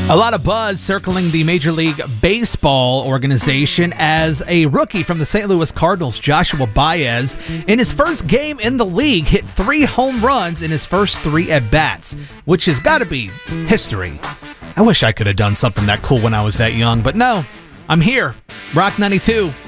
A lot of buzz circling the Major League Baseball organization as a rookie from the St. Louis Cardinals, Joshua Baez, in his first game in the league, hit 3 home runs in his first 3 at-bats, which has got to be history. I wish I could have done something that cool when I was that young, but no, I'm here. Rock 92.